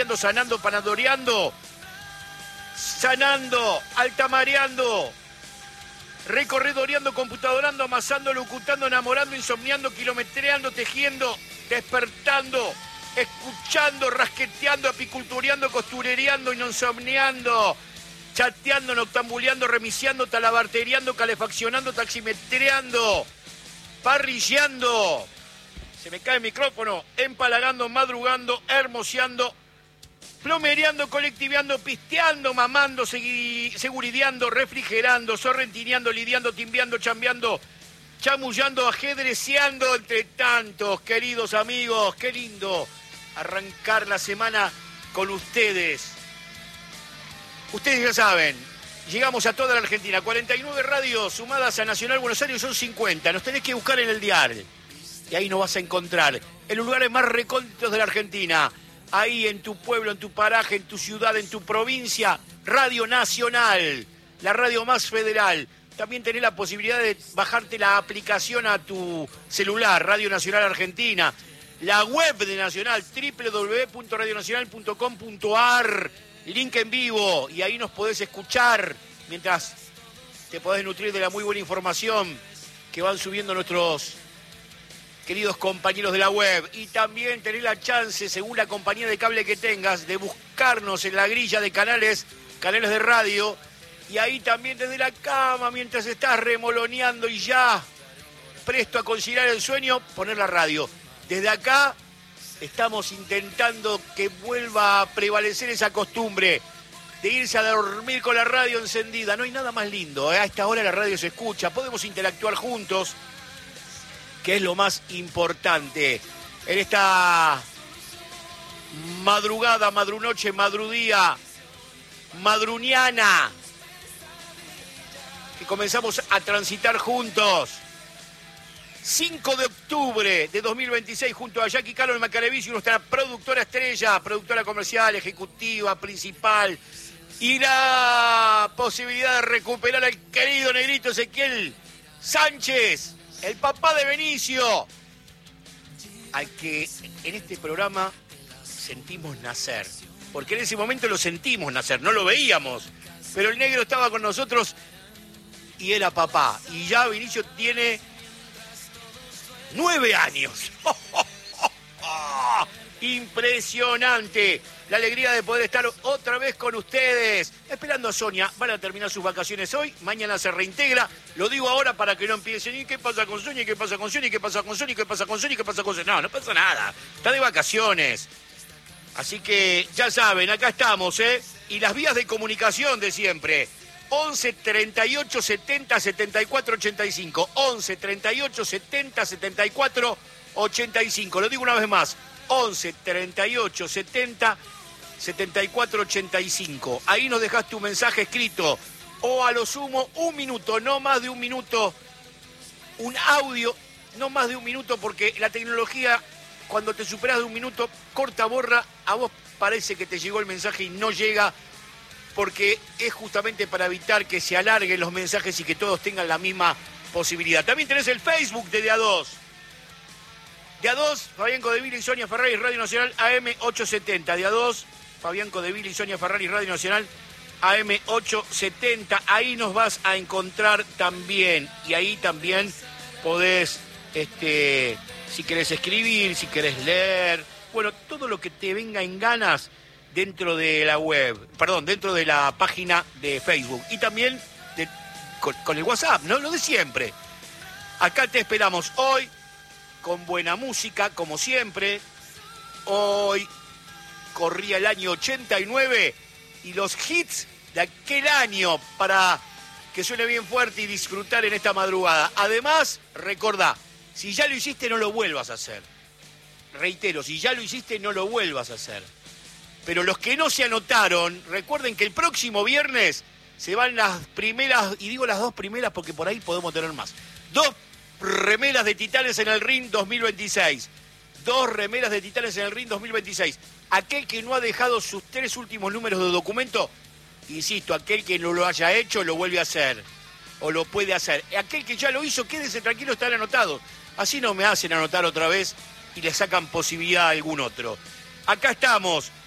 panadeando, sanando, panadoreando, sanando, altamareando, recorredoreando, computadorando, amasando, locutando, enamorando, insomniando, kilometreando, tejiendo, despertando, escuchando, rasqueteando, apicultureando, costurereando, insomniando, chateando, noctambuleando, remisiando, talabarteriando, calefaccionando, taximetreando, parrilleando, se me cae el micrófono, empalagando, madrugando, hermoseando, plomereando, colectiveando, pisteando, mamando, segurideando, refrigerando, sorrentineando, lidiando, timbeando, chambeando, chamullando, ajedreceando, entre tantos, queridos amigos. Qué lindo arrancar la semana con ustedes. Ustedes ya saben, llegamos a toda la Argentina. 49 radios sumadas a Nacional Buenos Aires son 50. Nos tenés que buscar en el diario. Y ahí nos vas a encontrar en los lugares más recónditos de la Argentina. Ahí en tu pueblo, en tu paraje, en tu ciudad, en tu provincia. Radio Nacional, la radio más federal. También tenés la posibilidad de bajarte la aplicación a tu celular, Radio Nacional Argentina. La web de Nacional, www.radionacional.com.ar. Link en vivo, y ahí nos podés escuchar mientras te podés nutrir de la muy buena información que van subiendo nuestros queridos compañeros de la web. Y también tenés la chance, según la compañía de cable que tengas, de buscarnos en la grilla de canales de radio, y ahí también desde la cama, mientras estás remoloneando y ya presto a conciliar el sueño, poner la radio. Desde acá estamos intentando que vuelva a prevalecer esa costumbre de irse a dormir con la radio encendida. No hay nada más lindo, ¿eh? A esta hora la radio se escucha, podemos interactuar juntos, que es lo más importante. En esta madrugada, madrunoche, madrudía, madruniana, que comenzamos a transitar juntos. 5 de octubre de 2026, junto a Jackie Carlos Macalevici, nuestra productora estrella, productora comercial, ejecutiva, principal, y la posibilidad de recuperar al querido negrito Ezequiel Sánchez, el papá de Benicio, al que en este programa sentimos nacer, porque en ese momento lo sentimos nacer, no lo veíamos, pero el negro estaba con nosotros y era papá, y ya Benicio tiene 9 años. Impresionante. La alegría de poder estar otra vez con ustedes. Esperando a Sonia. Van a terminar sus vacaciones hoy. Mañana se reintegra. Lo digo ahora para que no empiecen. ¿Y qué pasa con Sonia? ¿Qué pasa con Sonia? ¿Qué pasa con Sonia? ¿Qué pasa con Sonia? ¿Qué pasa con Sonia? No, no pasa nada. Está de vacaciones. Así que ya saben, acá estamos, ¿eh? Y las vías de comunicación de siempre. 11 38 70 74 85. 11 38 70 74 85. Lo digo una vez más. 11 38 70 74 85. Ahí nos dejas tu mensaje escrito. O a lo sumo un minuto, no más de un minuto. Un audio, no más de un minuto, porque la tecnología, cuando te superas de un minuto, corta, borra. A vos parece que te llegó el mensaje y no llega, porque es justamente para evitar que se alarguen los mensajes y que todos tengan la misma posibilidad. También tenés el Facebook de A2. De A2, Fabián Codevila y Sonia Ferrari, Radio Nacional AM870. De A2, Fabián Codevila y Sonia Ferrari, Radio Nacional AM870. Ahí nos vas a encontrar también. Y ahí también podés, si querés escribir, si querés leer, bueno, todo lo que te venga en ganas dentro de la web, dentro de la página de Facebook. Y también con el WhatsApp, ¿no? Lo de siempre. Acá te esperamos hoy con buena música, como siempre. Hoy corría el año 89 y los hits de aquel año para que suene bien fuerte y disfrutar en esta madrugada. Además, recordá, si ya lo hiciste, no lo vuelvas a hacer. Reitero, si ya lo hiciste, no lo vuelvas a hacer. Pero los que no se anotaron, recuerden que el próximo viernes se van las primeras, y digo las 2 primeras porque por ahí podemos tener más. 2 remeras de Titanes en el Ring 2026. 2 remeras de Titanes en el Ring 2026. Aquel que no ha dejado sus 3 últimos números de documento, insisto, aquel que no lo haya hecho, lo vuelve a hacer. O lo puede hacer. Aquel que ya lo hizo, quédese tranquilo, están anotados. Así no me hacen anotar otra vez y le sacan posibilidad a algún otro. Acá estamos.